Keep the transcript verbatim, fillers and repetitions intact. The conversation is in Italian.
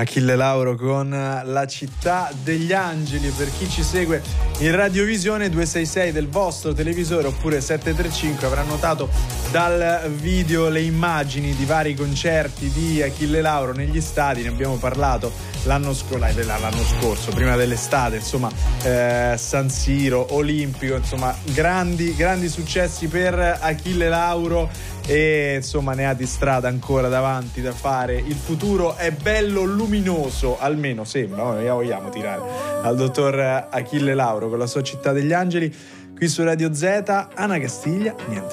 Achille Lauro con La città degli angeli. Per chi ci segue in radiovisione, due sei sei del vostro televisore oppure sette tre cinque avrà notato dal video le immagini di vari concerti di Achille Lauro negli stadi. Ne abbiamo parlato l'anno, sc- l'anno scorso, prima dell'estate, insomma, eh, San Siro, Olimpico, insomma, grandi, grandi successi per Achille Lauro. E insomma ne ha di strada ancora davanti da fare. Il futuro è bello luminoso, almeno sembra, no? Noi vogliamo tirare al dottor Achille Lauro con la sua Città degli Angeli qui su Radio Z. Ana Castiglia, niente